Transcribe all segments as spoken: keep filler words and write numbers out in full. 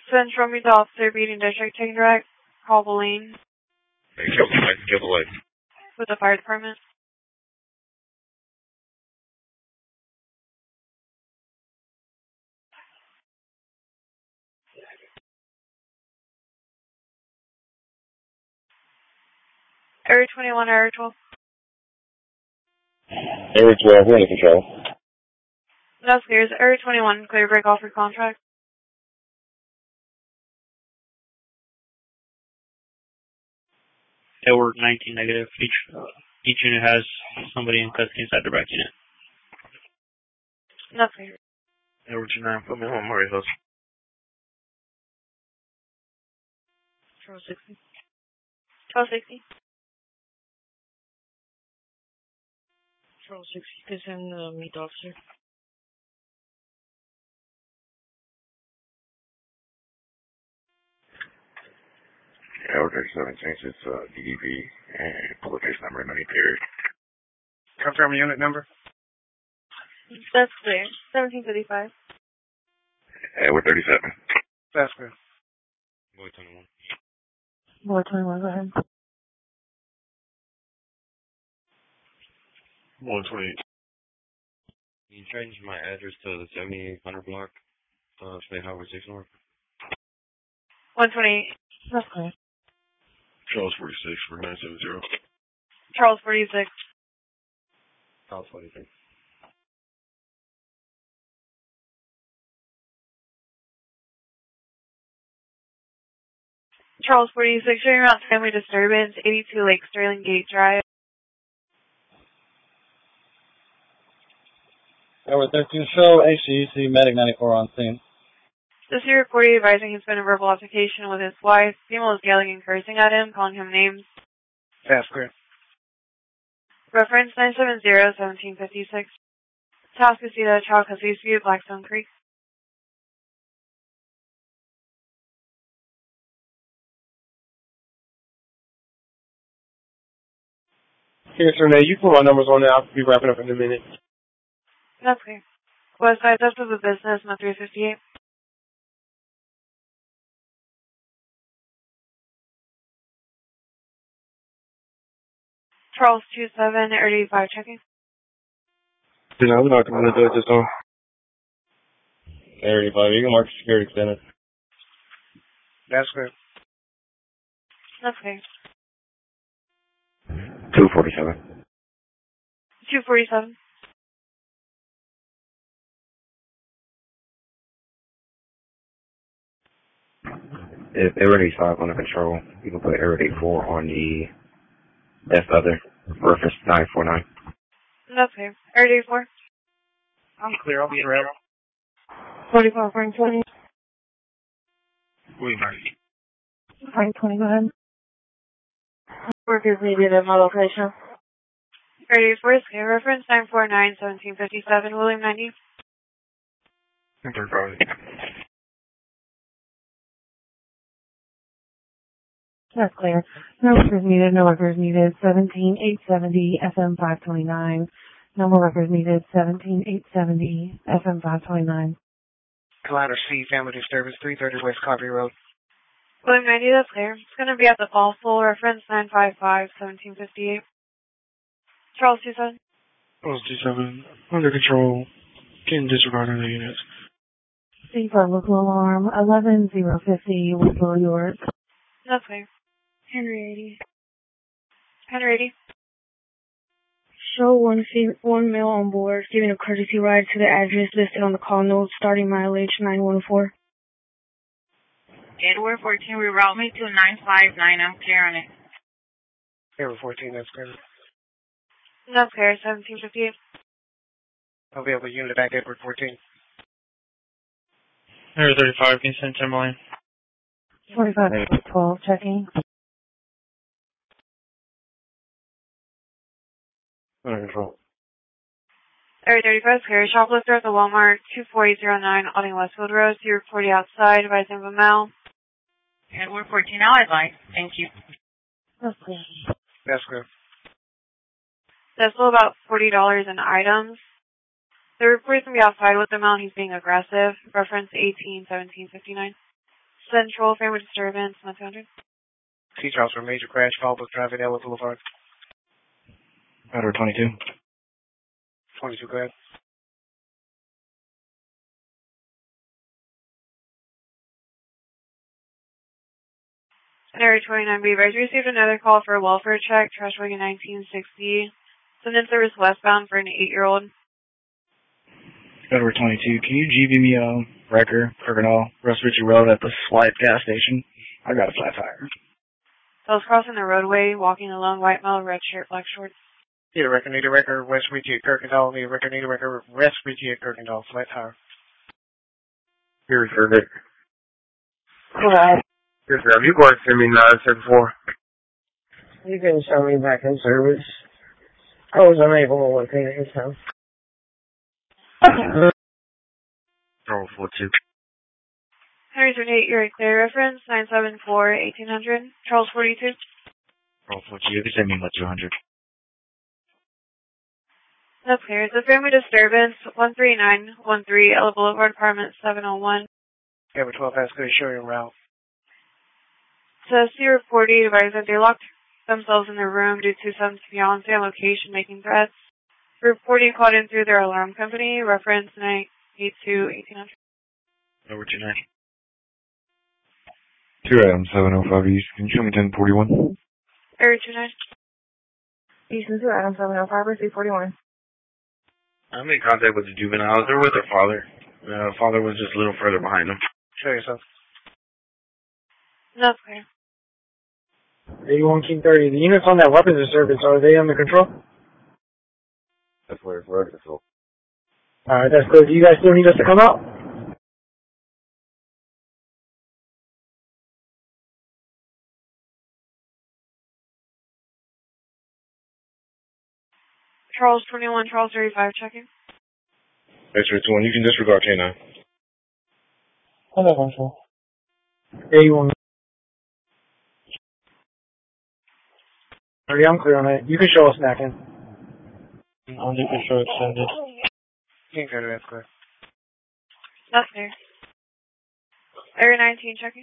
Central meet the officer beating district taking direct. Call Boline. Hey, kill the light, kill the light. With the fire department. Area twenty-one, Area twelve. Area twelve, we're under control. That's clear. Is Area twenty-one clear break off your contract? Edward nineteen negative. Each uh, each unit has somebody in custody inside the back unit. That's clear. Edward two nine, put me on Murray Hills. twelve sixty. twelve sixty. twelve sixty, because I'm the meet the officer. Edward thirty-seven, change its uh, D D P and pull case number ninety period. Confirm unit number. That's clear. seventeen fifty-five. Edward thirty-seven. That's good. Boy twenty-one. Boy twenty-one, go ahead. one twenty-eight. Can you change my address to the seventy-eight hundred block, uh, State Highway six North? one twenty-eight. That's clear. Charles forty-six for nine seven zero. Charles forty-six. Charles forty-six. Charles forty-six, showing around family disturbance, eighty-two Lake Sterling Gate Drive. Edward thirteen, show H C E C Medic ninety-four on scene. This is recorded advising he's been in verbal altercation with his wife. Female is yelling and cursing at him, calling him names. That's clear. Reference nine seven zero, seventeen fifty-six. Tascasita, Chalcasee Street, Blackstone Creek. Here, sir, now you put my numbers on there. I'll be wrapping up in a minute. That's clear. West side up of the business, no three fifty-eight. Charles two seven, Area eighty-five, checking. You know, we're not going to do it just on. Area eighty-five, you can mark security extended. That's good. That's clear. two forty-seven. two forty-seven. If Area eighty-five under control, you can put Area eighty-four on the F other, reference nine four nine. That's clear. Area eighty-four. I'm clear. I'll be around. forty-four, Frank twenty. Wait, Frank twenty, go ahead. Workers needed at my location. Area eighty-four is clear. Reference nine four nine, seventeen fifty-seven, William ninety. thirty-five. That's clear. No workers needed, no workers needed. seventeen eight seventy, F M five twenty-nine. No more workers needed. seventeen eight seventy, F M five twenty-nine. Collider C, Family Disturbance, three thirty West Coffee Road. William ninety, that's clear. It's going to be at the Fossil. Reference nine five five, seventeen fifty-eight. Charles two seven. Charles two seven, under control. Getting disregarded in the units. C for local alarm, eleven zero fifty, Whitwell, York. That's clear. Henry eighty. Henry eighty. Show one fe- one male on board giving a courtesy ride to the address listed on the call note, starting mileage nine one four. Edward fourteen, reroute me to nine five nine. I'm clear on it. Edward fourteen, that's good. That's clear, seventeen fifty-eight. I'll be able to unit back Edward fourteen. Area thirty-five, can you send Timberlane? forty-five twelve, checking. Under control. Area thirty-five, clear. Shoplifter at the Walmart, two forty oh nine, Auding Westfield Road, two forty outside, advising of a male. Edward fourteen, now I'd like. Thank you. That's clear. That's good. That's still about forty dollars in items. The report's going to be outside with the amount. He's being aggressive. Reference eighteen seventeen fifty-nine. Central, family disturbance, nine two hundred. Sea Charles for major crash, follow book traffic, Elwood Boulevard. Matter twenty-two. twenty-two, go ahead. Area twenty-nine B, Rise received another call for a welfare check, trash wagon nineteen sixty. Send-in service westbound for an eight-year-old. February twenty-two. Can you G V me a wrecker, Kirkendall, West Ritchie Road at the Swipe gas station? I got a flat tire. So I was crossing the roadway, walking alone, white male, red shirt, black shorts. Need a record, need a record, West Ritchie at Kirkendall, need a record, need a record, West Ritchie at Kirkendall, flat tire. Here, sir. Hello. Yes, ma'am. You going to send me nine seven four? You can show me back in service. I was unable to locate his house. Oh, four two. Henry twenty-eight, you're a clear reference, nine seven four, eighteen hundred. Charles forty-two. Oh, four two. You can send me my two hundred. That's clear. It's a family disturbance, one three nine one three, Ella Boulevard, apartment seven oh one. Ever twelve has good show your route. Says C reported advised that they locked themselves in their room due to some fiance on location making threats. Reporting called in through their alarm company, reference nine eight two, eighteen hundred. Over two nine. Two Adam seven oh five East. Can you show me ten forty-one? Area two nine. Easton to Adam seven oh five, C forty-one. I'm in contact with the juveniles. They're with their father. The uh, father was just a little further behind them. Show yourself. That's clear. eighty-one King thirty. The units on that weapons disturbance, are they under control? That's where it's road control. Alright, that's good. Do you guys still need us to come out? Charles twenty-one, Charles thirty-five, checking. X-ray two one, you can disregard K nine. Under control. eighty-one. thirty, I'm clear on that. You can show us back in. Under control extended. King thirty, that's clear. That's clear. Area nineteen, checking.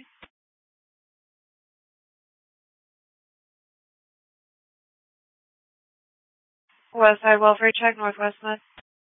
West side welfare check, northwest med.